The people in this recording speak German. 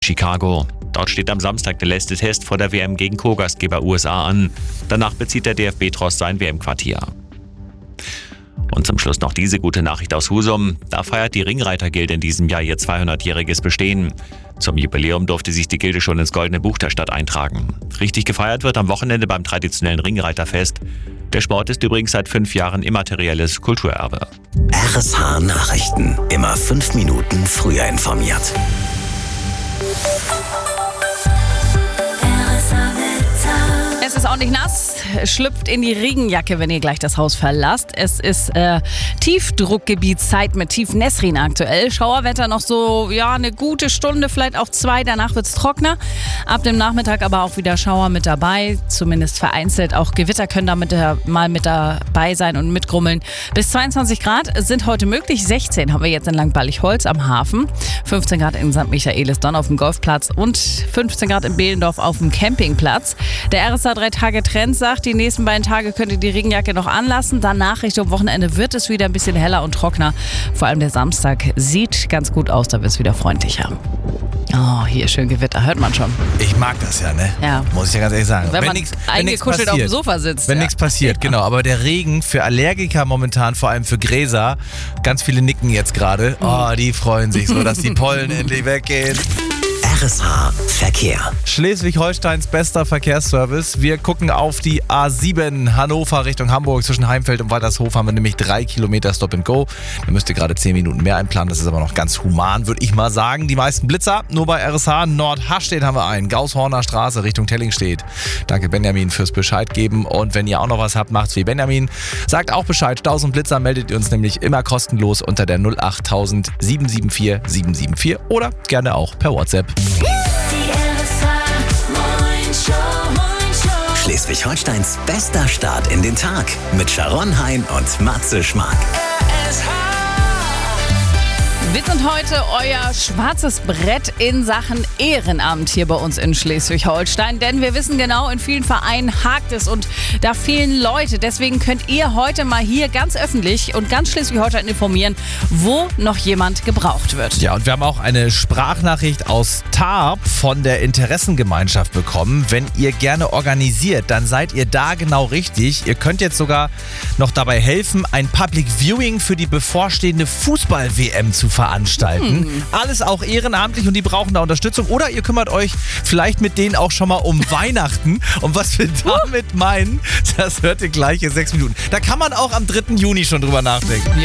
Chicago. Dort steht am Samstag der letzte Test vor der WM gegen Co-Gastgeber USA an. Danach bezieht der DFB-Trost sein WM-Quartier. Und zum Schluss noch diese gute Nachricht aus Husum. Da feiert die Ringreiter-Gilde in diesem Jahr ihr 200-jähriges Bestehen. Zum Jubiläum durfte sich die Gilde schon ins Goldene Buch der Stadt eintragen. Richtig gefeiert wird am Wochenende beim traditionellen Ringreiterfest. Der Sport ist übrigens seit 5 Jahren immaterielles Kulturerbe. RSH Nachrichten. Immer 5 Minuten früher informiert. Es ist ordentlich nass, schlüpft in die Regenjacke, wenn ihr gleich das Haus verlasst. Es ist Tiefdruckgebietszeit mit Tiefnäsrin aktuell. Schauerwetter noch so, eine gute Stunde, vielleicht auch 2. Danach wird es trockener. Ab dem Nachmittag aber auch wieder Schauer mit dabei. Zumindest vereinzelt. Auch Gewitter können da mal mit dabei sein und mitgrummeln. Bis 22 Grad sind heute möglich. 16 haben wir jetzt in Langballigholz am Hafen. 15 Grad in St. Michaelisdonn auf dem Golfplatz und 15 Grad in Behlendorf auf dem Campingplatz. Der RSA 3-Tage-Trend sagt, die nächsten beiden Tage könnt ihr die Regenjacke noch anlassen. Danach Richtung Wochenende wird es wieder ein bisschen heller und trockener. Vor allem der Samstag sieht ganz gut aus, da wird es wieder freundlicher. Oh, hier schön Gewitter, hört man schon. Ich mag das ja, ne? Ja. Muss ich ja ganz ehrlich sagen. Wenn man eingekuschelt auf dem Sofa sitzt. Wenn nichts passiert, genau. Aber der Regen für Allergiker momentan, vor allem für Gräser, ganz viele nicken jetzt gerade. Oh, die freuen sich so, dass die Pollen endlich weggehen. RSH Verkehr. Schleswig-Holsteins bester Verkehrsservice. Wir gucken auf die A7 Hannover Richtung Hamburg. Zwischen Heimfeld und Waltershof haben wir nämlich 3 Kilometer Stop and Go. Da müsst ihr gerade 10 Minuten mehr einplanen. Das ist aber noch ganz human, würde ich mal sagen. Die meisten Blitzer nur bei RSH. Nord-Hastedt haben wir einen. Gaushorner Straße Richtung Tellingstedt. Danke Benjamin fürs Bescheid geben. Und wenn ihr auch noch was habt, macht's wie Benjamin. Sagt auch Bescheid. Staus und Blitzer meldet ihr uns nämlich immer kostenlos unter der 08000 774 774 oder gerne auch per WhatsApp. Schleswig-Holsteins bester Start in den Tag mit Sharon Hein und Matze Schmark. Wir sind heute euer schwarzes Brett in Sachen Ehrenamt hier bei uns in Schleswig-Holstein. Denn wir wissen genau, in vielen Vereinen hakt es und da fehlen Leute. Deswegen könnt ihr heute mal hier ganz öffentlich und ganz Schleswig-Holstein informieren, wo noch jemand gebraucht wird. Ja, und wir haben auch eine Sprachnachricht aus Tarp von der Interessengemeinschaft bekommen. Wenn ihr gerne organisiert, dann seid ihr da genau richtig. Ihr könnt jetzt sogar noch dabei helfen, ein Public Viewing für die bevorstehende Fußball-WM zu veranstalten. Alles auch ehrenamtlich und die brauchen da Unterstützung. Oder ihr kümmert euch vielleicht mit denen auch schon mal um Weihnachten. Und was wir damit meinen, das hört ihr gleich in 6 Minuten. Da kann man auch am 3. Juni schon drüber nachdenken.